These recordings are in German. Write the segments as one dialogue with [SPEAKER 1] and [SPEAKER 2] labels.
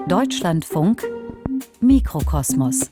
[SPEAKER 1] Deutschlandfunk Mikrokosmos.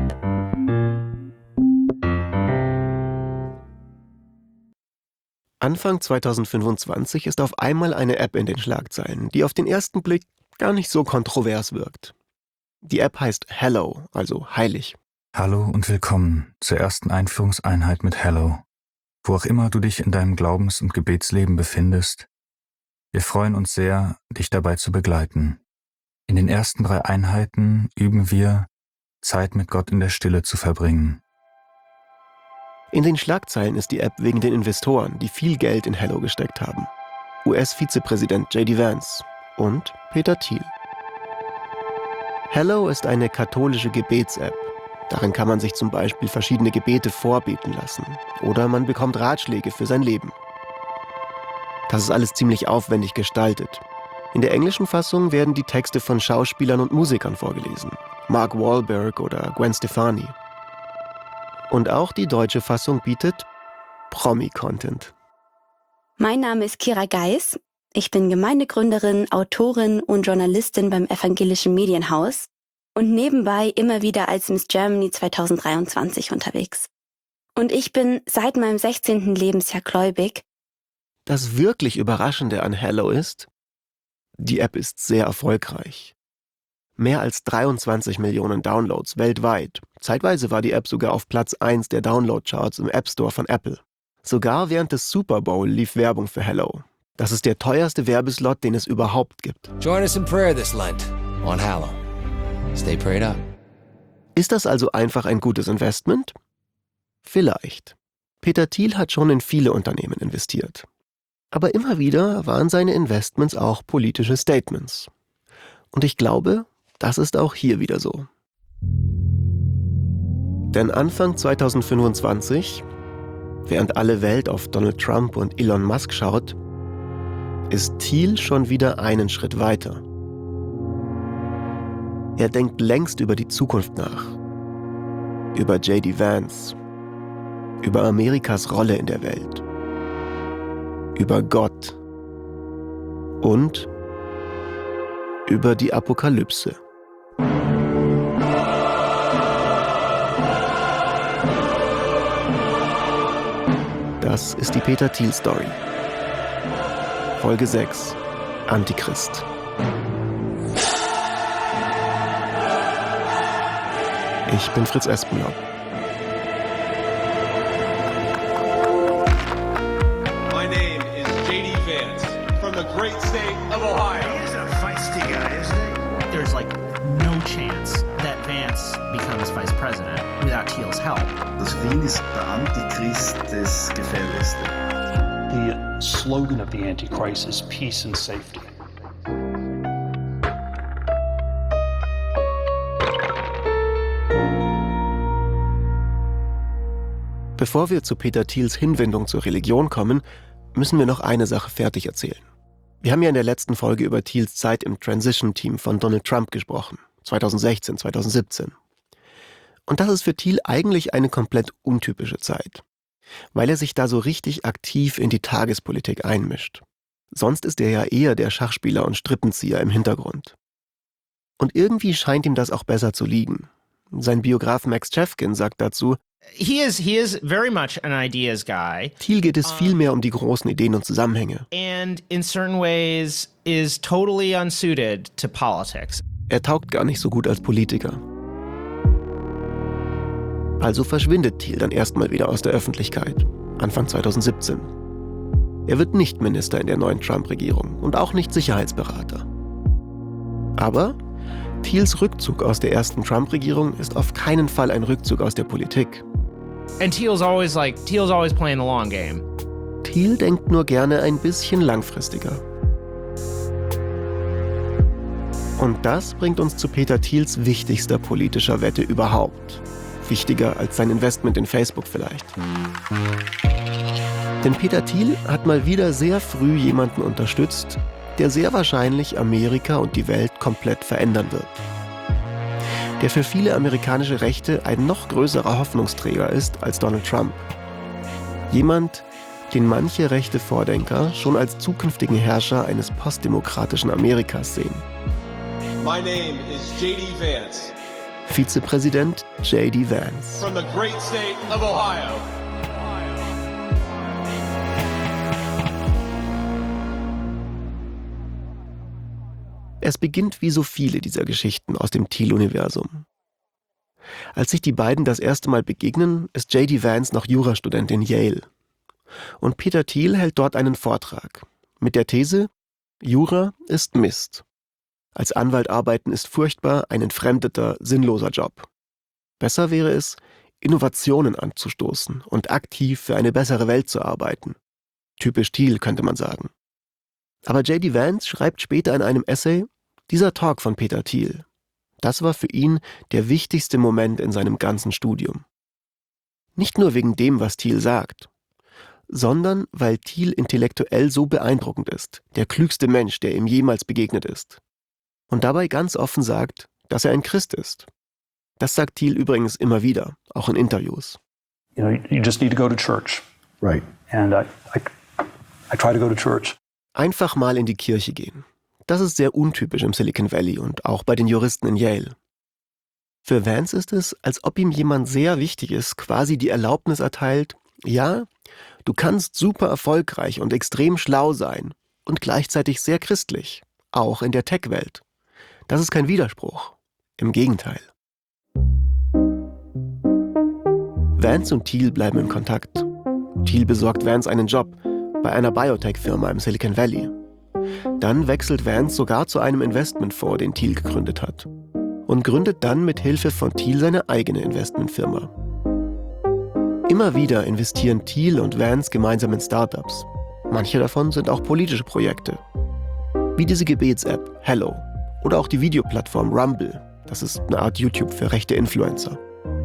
[SPEAKER 2] Anfang 2025 ist auf einmal eine App in den Schlagzeilen, die auf den ersten Blick gar nicht so kontrovers wirkt. Die App heißt Hallow, also heilig.
[SPEAKER 3] Hallo und willkommen zur ersten Einführungseinheit mit Hallow. Wo auch immer du dich in deinem Glaubens- und Gebetsleben befindest, wir freuen uns sehr, dich dabei zu begleiten. In den ersten 3 Einheiten üben wir, Zeit mit Gott in der Stille zu verbringen.
[SPEAKER 2] In den Schlagzeilen ist die App wegen den Investoren, die viel Geld in Hallow gesteckt haben. US-Vizepräsident J.D. Vance und Peter Thiel. Hallow ist eine katholische Gebets-App. Darin kann man sich zum Beispiel verschiedene Gebete vorbeten lassen. Oder man bekommt Ratschläge für sein Leben. Das ist alles ziemlich aufwendig gestaltet. In der englischen Fassung werden die Texte von Schauspielern und Musikern vorgelesen. Mark Wahlberg oder Gwen Stefani. Und auch die deutsche Fassung bietet Promi-Content.
[SPEAKER 4] Mein Name ist Kira Geis. Ich bin Gemeindegründerin, Autorin und Journalistin beim Evangelischen Medienhaus und nebenbei immer wieder als Miss Germany 2023 unterwegs. Und ich bin seit meinem 16. Lebensjahr gläubig.
[SPEAKER 2] Das wirklich Überraschende an Hallow ist, die App ist sehr erfolgreich. Mehr als 23 Millionen Downloads weltweit. Zeitweise war die App sogar auf Platz 1 der Download-Charts im App Store von Apple. Sogar während des Super Bowl lief Werbung für Hallow. Das ist der teuerste Werbeslot, den es überhaupt gibt.
[SPEAKER 5] Join us in prayer this Lent on Hallow. Stay prayed up.
[SPEAKER 2] Ist das also einfach ein gutes Investment? Vielleicht. Peter Thiel hat schon in viele Unternehmen investiert. Aber immer wieder waren seine Investments auch politische Statements. Und ich glaube, das ist auch hier wieder so. Denn Anfang 2025, während alle Welt auf Donald Trump und Elon Musk schaut, ist Thiel schon wieder einen Schritt weiter. Er denkt längst über die Zukunft nach. Über J.D. Vance. Über Amerikas Rolle in der Welt. Über Gott. Und über die Apokalypse. Das ist die Peter Thiel Story. Folge 6. Antichrist. Ich bin Fritz Espenlaub.
[SPEAKER 6] My name is J.D. Vance from the great state of Ohio.
[SPEAKER 7] He's a feisty guy, isn't he? There's like no chance that Vance becomes vice president without Thiel's help.
[SPEAKER 8] Das Wien ist der Antichrist des Gefährlichste.
[SPEAKER 9] The slogan of the Antichrist is peace and safety.
[SPEAKER 2] Bevor wir zu Peter Thiels Hinwendung zur Religion kommen, müssen wir noch eine Sache fertig erzählen. Wir haben ja in der letzten Folge über Thiels Zeit im Transition-Team von Donald Trump gesprochen, 2016, 2017. Und das ist für Thiel eigentlich eine komplett untypische Zeit, weil er sich da so richtig aktiv in die Tagespolitik einmischt. Sonst ist er ja eher der Schachspieler und Strippenzieher im Hintergrund. Und irgendwie scheint ihm das auch besser zu liegen. Sein Biograf Max Chefkin sagt dazu,
[SPEAKER 10] He is very much an ideas guy.
[SPEAKER 2] Thiel geht es viel mehr um die großen Ideen und Zusammenhänge.
[SPEAKER 10] And in certain ways is totally unsuited to politics.
[SPEAKER 2] Er taugt gar nicht so gut als Politiker. Also verschwindet Thiel dann erstmal wieder aus der Öffentlichkeit, Anfang 2017. Er wird nicht Minister in der neuen Trump-Regierung und auch nicht Sicherheitsberater. Aber Thiels Rückzug aus der ersten Trump-Regierung ist auf keinen Fall ein Rückzug aus der Politik.
[SPEAKER 10] And Thiel's always playing the long game.
[SPEAKER 2] Thiel denkt nur gerne ein bisschen langfristiger. Und das bringt uns zu Peter Thiels wichtigster politischer Wette überhaupt. Wichtiger als sein Investment in Facebook vielleicht. Denn Peter Thiel hat mal wieder sehr früh jemanden unterstützt, der sehr wahrscheinlich Amerika und die Welt komplett verändern wird. Der für viele amerikanische Rechte ein noch größerer Hoffnungsträger ist als Donald Trump. Jemand, den manche rechte Vordenker schon als zukünftigen Herrscher eines postdemokratischen Amerikas sehen.
[SPEAKER 6] My name is J.D. Vance.
[SPEAKER 2] Vizepräsident J.D. Vance.
[SPEAKER 6] From the great state of Ohio.
[SPEAKER 2] Es beginnt wie so viele dieser Geschichten aus dem Thiel-Universum. Als sich die beiden das erste Mal begegnen, ist J.D. Vance noch Jurastudent in Yale. Und Peter Thiel hält dort einen Vortrag mit der These: Jura ist Mist. Als Anwalt arbeiten ist furchtbar, ein entfremdeter, sinnloser Job. Besser wäre es, Innovationen anzustoßen und aktiv für eine bessere Welt zu arbeiten. Typisch Thiel, könnte man sagen. Aber J.D. Vance schreibt später in einem Essay: Dieser Talk von Peter Thiel, das war für ihn der wichtigste Moment in seinem ganzen Studium. Nicht nur wegen dem, was Thiel sagt, sondern weil Thiel intellektuell so beeindruckend ist, der klügste Mensch, der ihm jemals begegnet ist. Und dabei ganz offen sagt, dass er ein Christ ist. Das sagt Thiel übrigens immer wieder, auch in Interviews.
[SPEAKER 9] You know, you just need to go to church.
[SPEAKER 8] Right.
[SPEAKER 9] And I try to go to church.
[SPEAKER 2] Einfach mal in die Kirche gehen. Das ist sehr untypisch im Silicon Valley und auch bei den Juristen in Yale. Für Vance ist es, als ob ihm jemand sehr wichtig ist, quasi die Erlaubnis erteilt: Ja, du kannst super erfolgreich und extrem schlau sein und gleichzeitig sehr christlich, auch in der Tech-Welt. Das ist kein Widerspruch. Im Gegenteil. Vance und Thiel bleiben in Kontakt. Thiel besorgt Vance einen Job bei einer Biotech-Firma im Silicon Valley. Dann wechselt Vance sogar zu einem Investmentfonds, den Thiel gegründet hat. Und gründet dann mit Hilfe von Thiel seine eigene Investmentfirma. Immer wieder investieren Thiel und Vance gemeinsam in Startups. Manche davon sind auch politische Projekte. Wie diese Gebets-App Hello oder auch die Videoplattform Rumble. Das ist eine Art YouTube für rechte Influencer.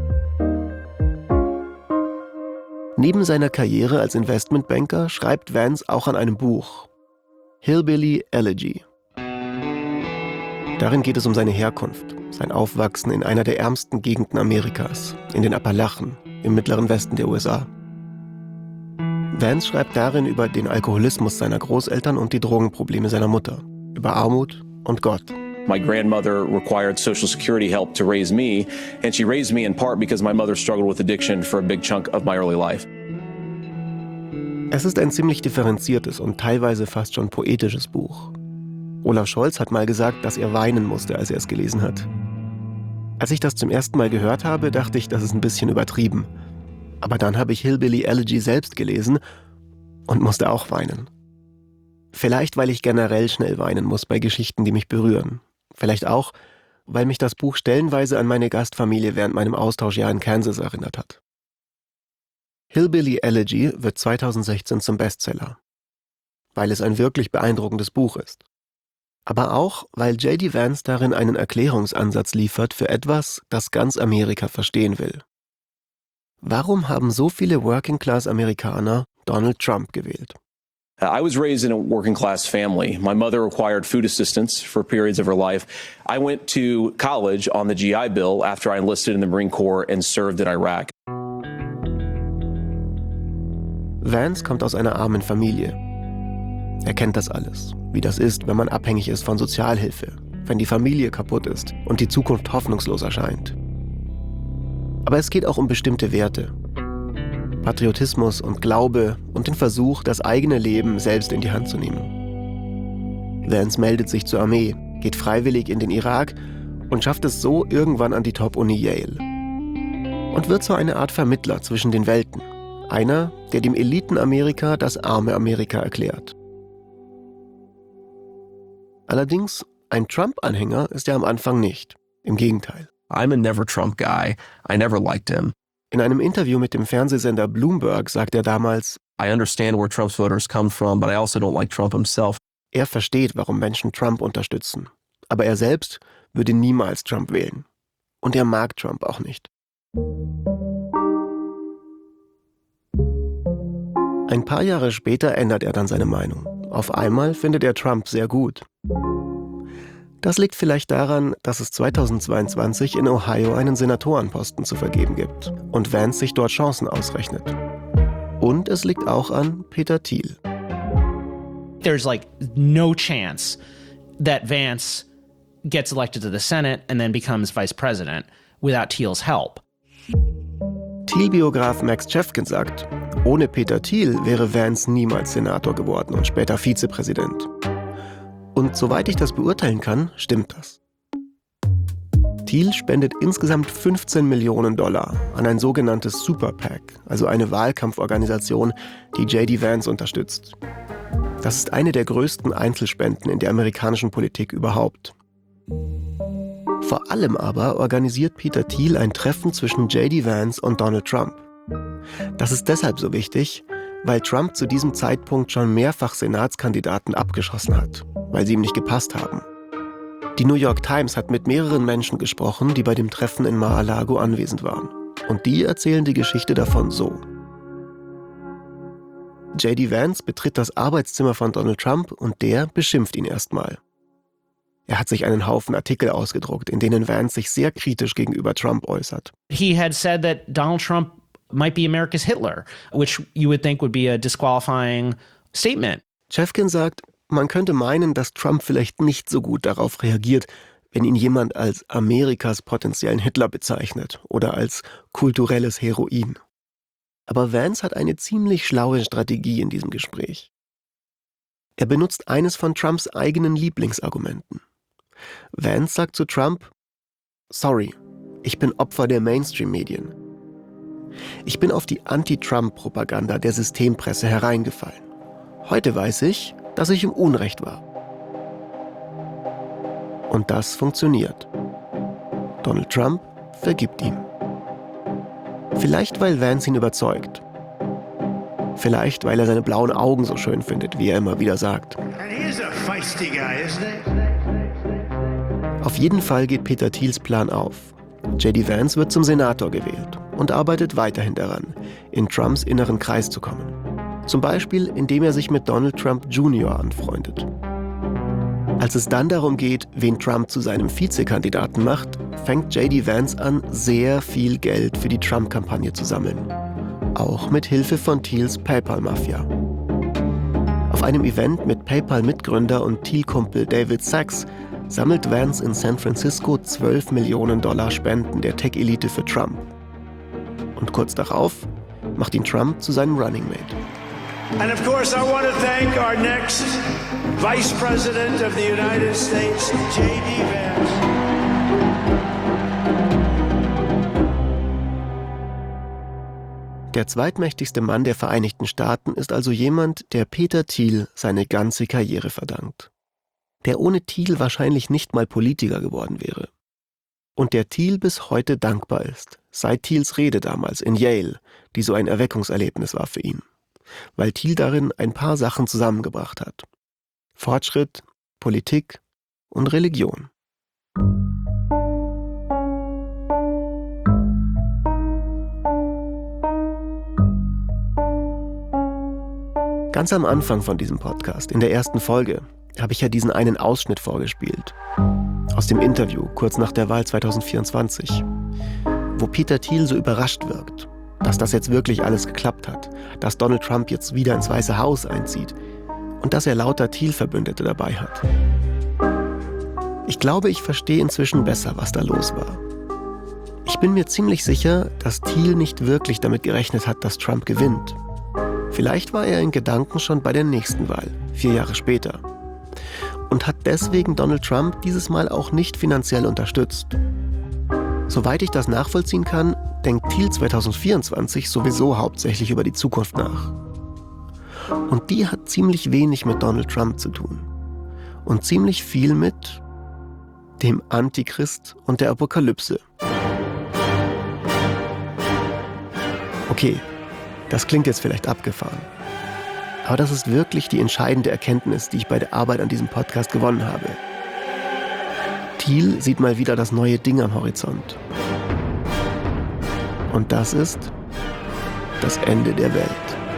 [SPEAKER 2] Neben seiner Karriere als Investmentbanker schreibt Vance auch an einem Buch, Hillbilly Elegy. Darin geht es um seine Herkunft, sein Aufwachsen in einer der ärmsten Gegenden Amerikas, in den Appalachen, im mittleren Westen der USA. Vance schreibt darin über den Alkoholismus seiner Großeltern und die Drogenprobleme seiner Mutter, über Armut und Gott.
[SPEAKER 11] My grandmother required Social Security help to raise me, and she raised me in part because my mother struggled with addiction for a big chunk of my early life.
[SPEAKER 2] Es ist ein ziemlich differenziertes und teilweise fast schon poetisches Buch. Olaf Scholz hat mal gesagt, dass er weinen musste, als er es gelesen hat. Als ich das zum ersten Mal gehört habe, dachte ich, das ist ein bisschen übertrieben. Aber dann habe ich Hillbilly Elegy selbst gelesen und musste auch weinen. Vielleicht, weil ich generell schnell weinen muss bei Geschichten, die mich berühren. Vielleicht auch, weil mich das Buch stellenweise an meine Gastfamilie während meinem Austauschjahr in Kansas erinnert hat. Hillbilly Elegy wird 2016 zum Bestseller, weil es ein wirklich beeindruckendes Buch ist. Aber auch, weil J.D. Vance darin einen Erklärungsansatz liefert für etwas, das ganz Amerika verstehen will. Warum haben so viele Working-Class-Amerikaner Donald Trump gewählt?
[SPEAKER 11] I was raised in a working-class family. My mother required food assistance for periods of her life. I went to college on the GI Bill after I enlisted in the Marine Corps and served in Iraq.
[SPEAKER 2] Vance kommt aus einer armen Familie. Er kennt das alles, wie das ist, wenn man abhängig ist von Sozialhilfe, wenn die Familie kaputt ist und die Zukunft hoffnungslos erscheint. Aber es geht auch um bestimmte Werte. Patriotismus und Glaube und den Versuch, das eigene Leben selbst in die Hand zu nehmen. Vance meldet sich zur Armee, geht freiwillig in den Irak und schafft es so irgendwann an die Top-Uni Yale. Und wird so eine Art Vermittler zwischen den Welten. Einer, der dem Eliten-Amerika das arme Amerika erklärt. Allerdings, ein Trump-Anhänger ist er am Anfang nicht. Im Gegenteil.
[SPEAKER 5] I'm a never Trump guy. I never liked him.
[SPEAKER 2] In einem Interview mit dem Fernsehsender Bloomberg sagt er damals,
[SPEAKER 5] I understand where Trump's voters come from, but I also don't like Trump himself.
[SPEAKER 2] Er versteht, warum Menschen Trump unterstützen. Aber er selbst würde niemals Trump wählen. Und er mag Trump auch nicht. Ein paar Jahre später ändert er dann seine Meinung. Auf einmal findet er Trump sehr gut. Das liegt vielleicht daran, dass es 2022 in Ohio einen Senatorenposten zu vergeben gibt und Vance sich dort Chancen ausrechnet. Und es liegt auch an Peter Thiel.
[SPEAKER 7] There's like no chance that Vance gets elected to the Senate and then becomes vice president without Thiel's help.
[SPEAKER 2] Thiel-Biograf Max Chefkin sagt, ohne Peter Thiel wäre Vance niemals Senator geworden und später Vizepräsident. Und soweit ich das beurteilen kann, stimmt das. Thiel spendet insgesamt $15 Millionen an ein sogenanntes Super PAC, also eine Wahlkampforganisation, die J.D. Vance unterstützt. Das ist eine der größten Einzelspenden in der amerikanischen Politik überhaupt. Vor allem aber organisiert Peter Thiel ein Treffen zwischen J.D. Vance und Donald Trump. Das ist deshalb so wichtig, weil Trump zu diesem Zeitpunkt schon mehrfach Senatskandidaten abgeschossen hat, weil sie ihm nicht gepasst haben. Die New York Times hat mit mehreren Menschen gesprochen, die bei dem Treffen in Mar-a-Lago anwesend waren. Und die erzählen die Geschichte davon so. J.D. Vance betritt das Arbeitszimmer von Donald Trump und der beschimpft ihn erstmal. Er hat sich einen Haufen Artikel ausgedruckt, in denen Vance sich sehr kritisch gegenüber Trump äußert.
[SPEAKER 7] He had said that Donald Trump might be America's Hitler, which you would think would be a disqualifying statement.
[SPEAKER 2] Chefkin sagt, man könnte meinen, dass Trump vielleicht nicht so gut darauf reagiert, wenn ihn jemand als Amerikas potenziellen Hitler bezeichnet oder als kulturelles Heroin. Aber Vance hat eine ziemlich schlaue Strategie in diesem Gespräch. Er benutzt eines von Trumps eigenen Lieblingsargumenten. Vance sagt zu Trump, sorry, ich bin Opfer der Mainstream-Medien. Ich bin auf die Anti-Trump-Propaganda der Systempresse hereingefallen. Heute weiß ich, dass ich im Unrecht war. Und das funktioniert. Donald Trump vergibt ihm. Vielleicht, weil Vance ihn überzeugt. Vielleicht, weil er seine blauen Augen so schön findet, wie er immer wieder sagt. Auf jeden Fall geht Peter Thiels Plan auf. J.D. Vance wird zum Senator gewählt und arbeitet weiterhin daran, in Trumps inneren Kreis zu kommen. Zum Beispiel, indem er sich mit Donald Trump Jr. anfreundet. Als es dann darum geht, wen Trump zu seinem Vizekandidaten macht, fängt J.D. Vance an, sehr viel Geld für die Trump-Kampagne zu sammeln. Auch mit Hilfe von Thiels PayPal-Mafia. Auf einem Event mit PayPal-Mitgründer und Thiel-Kumpel David Sachs sammelt Vance in San Francisco $12 Millionen Spenden der Tech-Elite für Trump. Und kurz darauf macht ihn Trump zu seinem Running Mate.
[SPEAKER 12] And of course, I want to thank our next Vice President of the United States, J.D. Vance.
[SPEAKER 2] Der zweitmächtigste Mann der Vereinigten Staaten ist also jemand, der Peter Thiel seine ganze Karriere verdankt. Der ohne Thiel wahrscheinlich nicht mal Politiker geworden wäre. Und der Thiel bis heute dankbar ist, seit Thiels Rede damals in Yale, die so ein Erweckungserlebnis war für ihn. Weil Thiel darin ein paar Sachen zusammengebracht hat. Fortschritt, Politik und Religion. Ganz am Anfang von diesem Podcast, in der ersten Folge, habe ich ja diesen einen Ausschnitt vorgespielt. Aus dem Interview, kurz nach der Wahl 2024, wo Peter Thiel so überrascht wirkt, dass das jetzt wirklich alles geklappt hat, dass Donald Trump jetzt wieder ins Weiße Haus einzieht und dass er lauter Thiel-Verbündete dabei hat. Ich glaube, ich verstehe inzwischen besser, was da los war. Ich bin mir ziemlich sicher, dass Thiel nicht wirklich damit gerechnet hat, dass Trump gewinnt. Vielleicht war er in Gedanken schon bei der nächsten Wahl, 4 Jahre später. Und hat deswegen Donald Trump dieses Mal auch nicht finanziell unterstützt. Soweit ich das nachvollziehen kann, denkt Thiel 2024 sowieso hauptsächlich über die Zukunft nach. Und die hat ziemlich wenig mit Donald Trump zu tun. Und ziemlich viel mit dem Antichrist und der Apokalypse. Okay, das klingt jetzt vielleicht abgefahren. Aber das ist wirklich die entscheidende Erkenntnis, die ich bei der Arbeit an diesem Podcast gewonnen habe. Thiel sieht mal wieder das neue Ding am Horizont. Und das ist das Ende der Welt.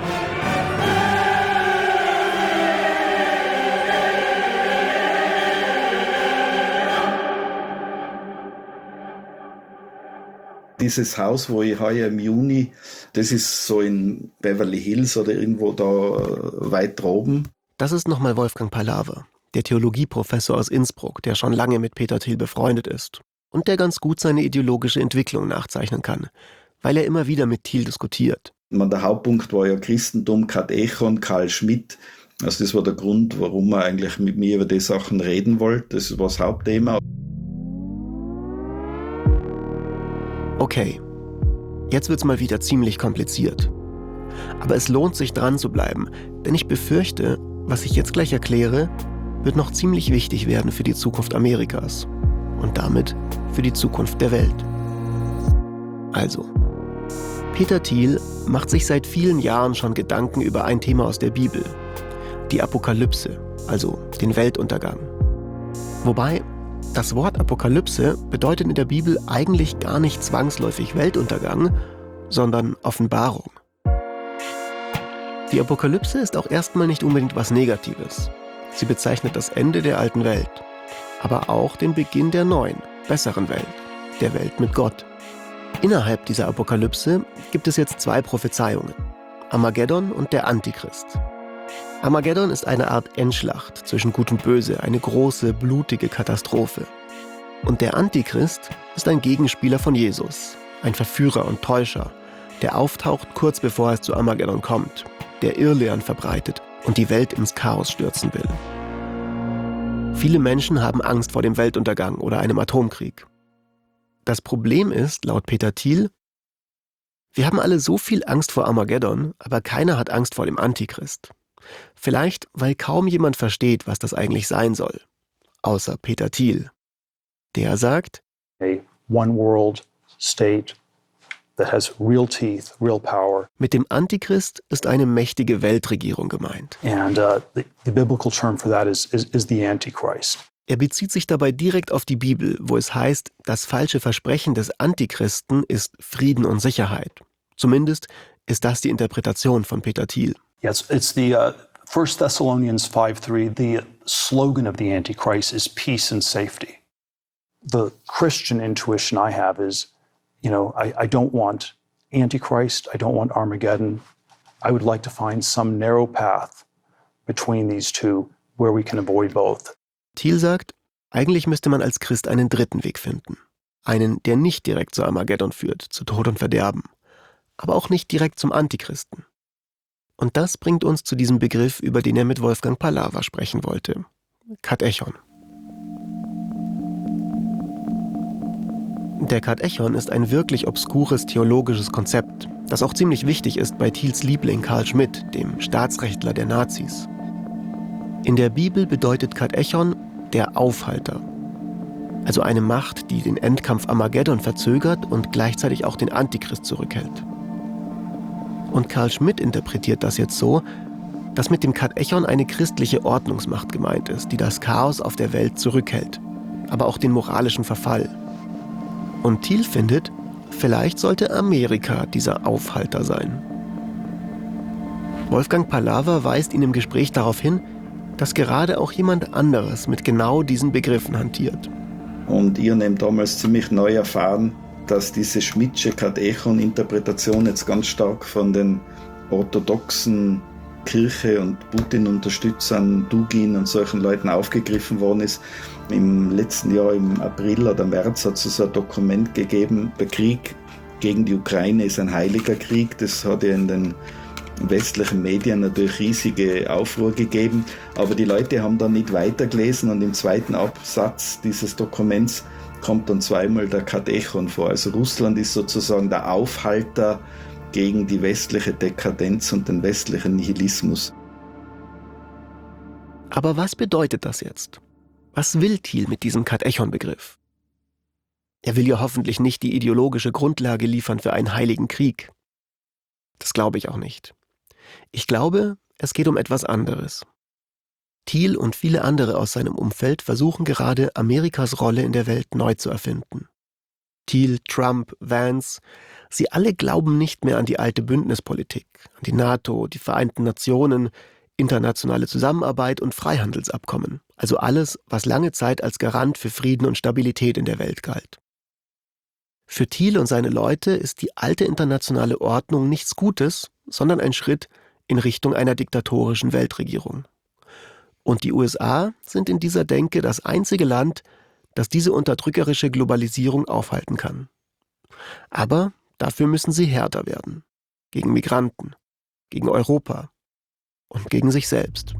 [SPEAKER 8] Dieses Haus, wo ich heuer im Juni, das ist so in Beverly Hills oder irgendwo da weit droben.
[SPEAKER 2] Das ist nochmal Wolfgang Pallaver, der Theologieprofessor aus Innsbruck, der schon lange mit Peter Thiel befreundet ist und der ganz gut seine ideologische Entwicklung nachzeichnen kann, weil er immer wieder mit Thiel diskutiert.
[SPEAKER 8] Der Hauptpunkt war ja Christentum, Katechon, Karl Schmidt. Also das war der Grund, warum er eigentlich mit mir über die Sachen reden wollte. Das war das Hauptthema.
[SPEAKER 2] Okay, jetzt wird's mal wieder ziemlich kompliziert. Aber es lohnt sich dran zu bleiben, denn ich befürchte, was ich jetzt gleich erkläre, wird noch ziemlich wichtig werden für die Zukunft Amerikas und damit für die Zukunft der Welt. Also, Peter Thiel macht sich seit vielen Jahren schon Gedanken über ein Thema aus der Bibel, die Apokalypse, also den Weltuntergang. Wobei, das Wort Apokalypse bedeutet in der Bibel eigentlich gar nicht zwangsläufig Weltuntergang, sondern Offenbarung. Die Apokalypse ist auch erstmal nicht unbedingt was Negatives. Sie bezeichnet das Ende der alten Welt, aber auch den Beginn der neuen, besseren Welt, der Welt mit Gott. Innerhalb dieser Apokalypse gibt es jetzt 2 Prophezeiungen: Armageddon und der Antichrist. Armageddon ist eine Art Endschlacht zwischen Gut und Böse, eine große, blutige Katastrophe. Und der Antichrist ist ein Gegenspieler von Jesus, ein Verführer und Täuscher, der auftaucht kurz bevor es zu Armageddon kommt, der Irrlehren verbreitet und die Welt ins Chaos stürzen will. Viele Menschen haben Angst vor dem Weltuntergang oder einem Atomkrieg. Das Problem ist, laut Peter Thiel, wir haben alle so viel Angst vor Armageddon, aber keiner hat Angst vor dem Antichrist. Vielleicht, weil kaum jemand versteht, was das eigentlich sein soll. Außer Peter Thiel. Der sagt,
[SPEAKER 9] A one world state that has real teeth, real power.
[SPEAKER 2] Mit dem Antichrist ist eine mächtige Weltregierung gemeint.
[SPEAKER 9] And the biblical term for that is the Antichrist.
[SPEAKER 2] Er bezieht sich dabei direkt auf die Bibel, wo es heißt, das falsche Versprechen des Antichristen ist Frieden und Sicherheit. Zumindest ist das die Interpretation von Peter Thiel.
[SPEAKER 9] Yes, it's the 1 Thessalonians 5:3. The slogan of the Antichrist is peace and safety. The Christian intuition I have is, I don't want Antichrist, I don't want Armageddon. I would like to find some narrow path between these two where we can avoid both.
[SPEAKER 2] Thiel sagt, eigentlich müsste man als Christ einen dritten Weg finden. Einen, der nicht direkt zu Armageddon führt, zu Tod und Verderben, aber auch nicht direkt zum Antichristen. Und das bringt uns zu diesem Begriff, über den er mit Wolfgang Pallawa sprechen wollte: Katechon. Der Katechon ist ein wirklich obskures theologisches Konzept, das auch ziemlich wichtig ist bei Thiels Liebling Karl Schmidt, dem Staatsrechtler der Nazis. In der Bibel bedeutet Katechon der Aufhalter, also eine Macht, die den Endkampf Armageddon verzögert und gleichzeitig auch den Antichrist zurückhält. Und Karl Schmidt interpretiert das jetzt so, dass mit dem Katechon eine christliche Ordnungsmacht gemeint ist, die das Chaos auf der Welt zurückhält, aber auch den moralischen Verfall. Und Thiel findet, vielleicht sollte Amerika dieser Aufhalter sein. Wolfgang Pallawa weist ihn im Gespräch darauf hin, dass gerade auch jemand anderes mit genau diesen Begriffen hantiert.
[SPEAKER 8] Und ich habe damals ziemlich neu erfahren, dass diese Schmidtsche Katechon-Interpretation jetzt ganz stark von den orthodoxen Kirche- und Putin-Unterstützern, Dugin und solchen Leuten aufgegriffen worden ist. Im letzten Jahr, im April oder März, hat es ein Dokument gegeben, der Krieg gegen die Ukraine ist ein heiliger Krieg. Das hat ja in den westlichen Medien natürlich riesige Aufruhr gegeben, aber die Leute haben dann nicht weitergelesen und im zweiten Absatz dieses Dokuments kommt dann zweimal der Katechon vor. Also Russland ist sozusagen der Aufhalter gegen die westliche Dekadenz und den westlichen Nihilismus.
[SPEAKER 2] Aber was bedeutet das jetzt? Was will Thiel mit diesem Katechon-Begriff? Er will ja hoffentlich nicht die ideologische Grundlage liefern für einen heiligen Krieg. Das glaube ich auch nicht. Ich glaube, es geht um etwas anderes. Thiel und viele andere aus seinem Umfeld versuchen gerade, Amerikas Rolle in der Welt neu zu erfinden. Thiel, Trump, Vance, sie alle glauben nicht mehr an die alte Bündnispolitik, an die NATO, die Vereinten Nationen, internationale Zusammenarbeit und Freihandelsabkommen, also alles, was lange Zeit als Garant für Frieden und Stabilität in der Welt galt. Für Thiel und seine Leute ist die alte internationale Ordnung nichts Gutes, sondern ein Schritt in Richtung einer diktatorischen Weltregierung. Und die USA sind in dieser Denke das einzige Land, das diese unterdrückerische Globalisierung aufhalten kann. Aber dafür müssen sie härter werden. Gegen Migranten, gegen Europa und gegen sich selbst.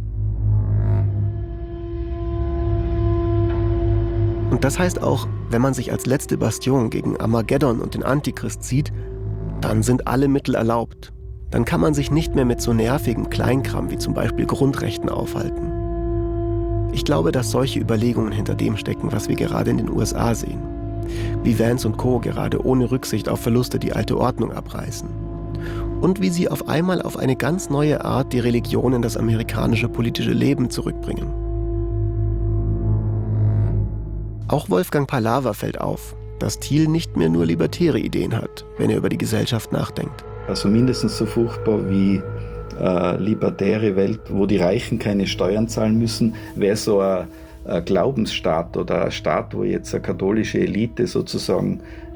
[SPEAKER 2] Und das heißt auch, wenn man sich als letzte Bastion gegen Armageddon und den Antichrist sieht, dann sind alle Mittel erlaubt. Dann kann man sich nicht mehr mit so nervigem Kleinkram wie zum Beispiel Grundrechten aufhalten. Ich glaube, dass solche Überlegungen hinter dem stecken, was wir gerade in den USA sehen. Wie Vance und Co. gerade ohne Rücksicht auf Verluste die alte Ordnung abreißen. Und wie sie auf einmal auf eine ganz neue Art die Religion in das amerikanische politische Leben zurückbringen. Auch Wolfgang Pahlaver fällt auf, dass Thiel nicht mehr nur libertäre Ideen hat, wenn er über die Gesellschaft nachdenkt.
[SPEAKER 8] Also mindestens so furchtbar wie libertäre Welt, wo die Reichen keine Steuern zahlen müssen, wäre so ein Glaubensstaat oder ein Staat, wo jetzt eine katholische Elite sozusagen